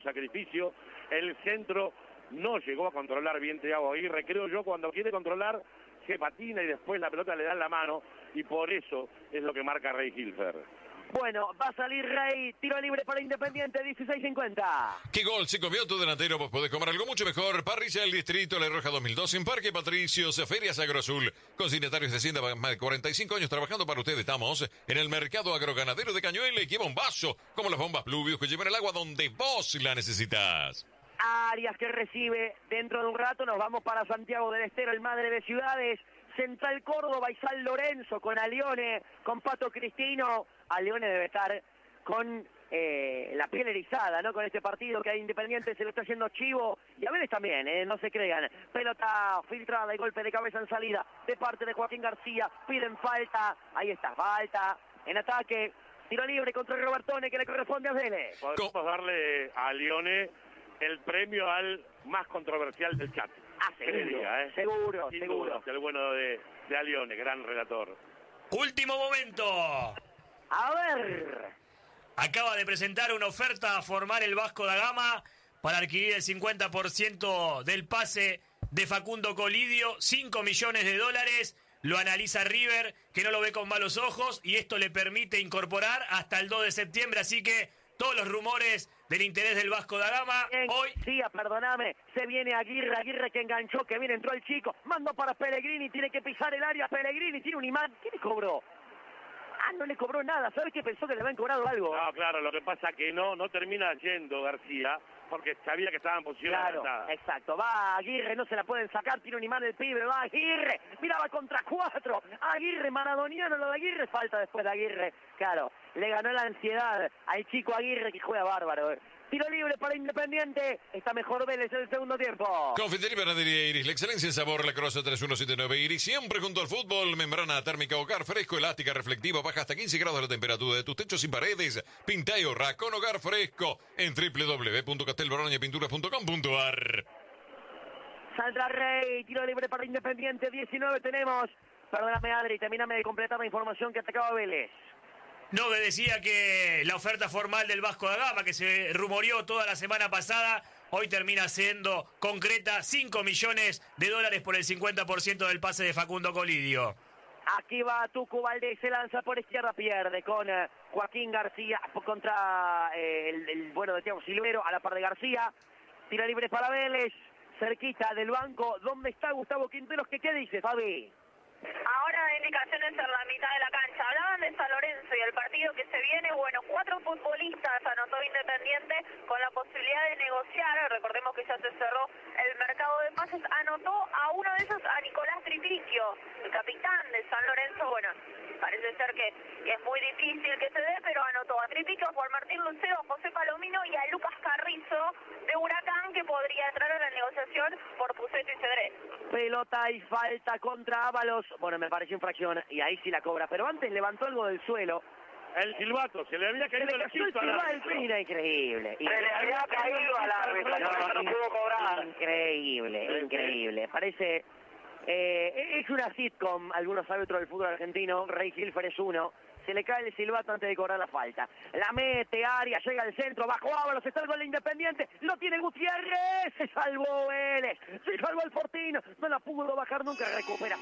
sacrificio. El centro no llegó a controlar bien Thiago Aguirre. Creo yo, cuando quiere controlar, se patina y después la pelota le da en la mano, y por eso es lo que marca Rey Hilfer. Bueno, va a salir Rey, tiro libre para Independiente, 16:50. ¿Qué gol se comió tu delantero? Vos podés comer algo mucho mejor. Parrilla del Distrito, La Roja 2002, en Parque Patricios, Ferias Agroazul. Consignatarios de Hacienda, más de 45 años trabajando para ustedes. Estamos en el mercado agroganadero de Cañuelas, que bombazo, como las bombas Pluvios que llevan el agua donde vos la necesitas. Arias que recibe, dentro de un rato nos vamos para Santiago del Estero, el Madre de Ciudades. Central Córdoba y San Lorenzo con Alione, con Pato Cristino. Alione debe estar con la piel erizada, ¿no? Con este partido que a Independiente se lo está haciendo chivo, y a Vélez también, no se crean. Pelota filtrada y golpe de cabeza en salida de parte de Joaquín García. Piden falta, ahí está, falta en ataque. Tiro libre contra Robertone que le corresponde a Vélez. Podemos darle a Alione el premio al más controversial del chat. Seguro. El bueno de Alione, gran relator. Último momento. A ver. Acaba de presentar una oferta a formar el Vasco da Gama para adquirir el 50% del pase de Facundo Colidio, $5 millones. Lo analiza River, que no lo ve con malos ojos, y esto le permite incorporar hasta el 2 de septiembre, así que todos los rumores del interés del Vasco da Gama. Hoy sí, perdóname, se viene Aguirre que enganchó, que bien entró el chico, mandó para Pellegrini, tiene que pisar el área, Pellegrini tiene un imán. ¿Qué le cobró? No le cobró nada. ¿Sabes qué? Pensó que le habían cobrado algo. No, claro, lo que pasa es que no termina yendo García, porque sabía que estaba en posición adelantada. Exacto, va Aguirre, no se la pueden sacar, tiene un imán el pibe, va Aguirre, miraba contra 4, Aguirre, maradoniano lo de Aguirre, falta después de Aguirre, claro, le ganó la ansiedad al chico Aguirre, que juega bárbaro. Tiro libre para Independiente, está mejor Vélez en el segundo tiempo. Confitería y Panadería Iris, la excelencia en sabor, La Croce 3179 Iris, siempre junto al fútbol. Membrana térmica Hogar, fresco, elástica, reflectiva, baja hasta 15 grados la temperatura de tus techos sin paredes. Pinta y ahorra con Hogar Fresco en www.castelboroñapinturas.com.ar. Saldrá Rey, tiro libre para Independiente, 19 tenemos. Perdóname, Adri, termíname de completar la información que atacaba Vélez. No, que decía que la oferta formal del Vasco da Gama, que se rumoreó toda la semana pasada, hoy termina siendo concreta. $5 millones por el 50% del pase de Facundo Colidio. Aquí va Tucu Valdés, se lanza por izquierda, pierde con Joaquín García contra el bueno de Thiago Silvero, a la par de García. Tira libre para Vélez, cerquita del banco. ¿Dónde está Gustavo Quinteros? ¿Qué dice, Fabi? Ahora indicaciones en la mitad de la cancha. Hablaban de San Lorenzo y el partido que se viene. Bueno, 4 futbolistas anotó Independiente con la posibilidad de negociar. Recordemos que ya se cerró el mercado de pases. Anotó a uno de esos, a Nicolás Tripliquio, el capitán de San Lorenzo. Bueno, parece ser que es muy difícil que se dé, pero anotó a Tripliquio, Juan Martín Lucero, José Palomino y a Lucas Carrizo de Huracán, que podría entrar a la negociación por Puceto y Cedrés. Pelota y falta contra Ábalos. Bueno, me pareció infracción y ahí sí la cobra, pero antes levantó algo del suelo. El silbato, se le había caído el silbato al árbitro. Increíble. Se le había caído al árbitro, no pudo cobrar. Increíble. Parece... es una sitcom, algunos árbitros del fútbol argentino. Rey Hilfer es uno. Se le cae el silbato antes de cobrar la falta. La mete, Arias, llega al centro, bajo Ábalos, está el gol de Independiente, lo tiene Gutiérrez, se salvó Vélez, se salvó el Fortino, no la pudo bajar nunca, recupera.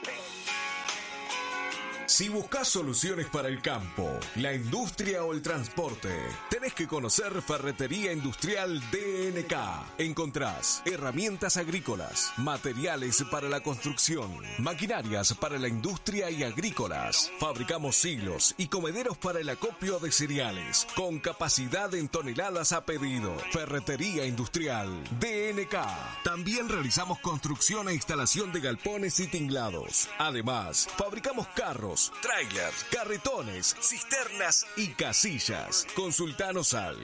Si buscas soluciones para el campo, la industria o el transporte, tenés que conocer Ferretería Industrial DNK. Encontrás herramientas agrícolas, materiales para la construcción, maquinarias para la industria y agrícolas. Fabricamos silos y comederos para el acopio de cereales, con capacidad en toneladas a pedido. Ferretería Industrial DNK. También realizamos construcción e instalación de galpones y tinglados. Además, fabricamos carros, trailers, carretones, cisternas y casillas. Consultanos al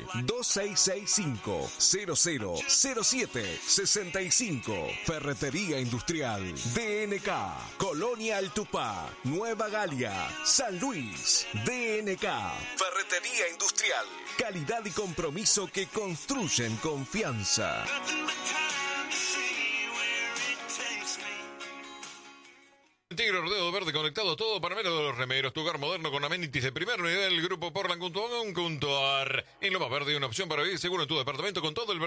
2665-000765. Ferretería Industrial DNK. Colonia Altupá, Nueva Galia, San Luis. DNK. Ferretería Industrial. Calidad y compromiso que construyen confianza. Tigre Rodeo Verde conectado todo para menos de los remeros. Tu hogar moderno con amenities de primera unidad del grupo Portland.com.ar. En Lomas Verde, una opción para vivir seguro en tu departamento con todo el